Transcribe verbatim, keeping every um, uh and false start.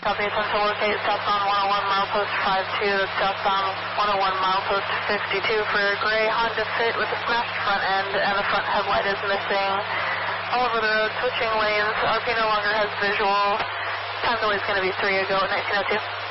Copy, attention locate southbound one oh one milepost five two, that's southbound one oh one milepost fifty-two for a gray Honda Fit with a smashed front end and the front headlight is missing. All over the road, switching lanes, R P no longer has visual. Time delay is going to be three ago at nineteen oh two.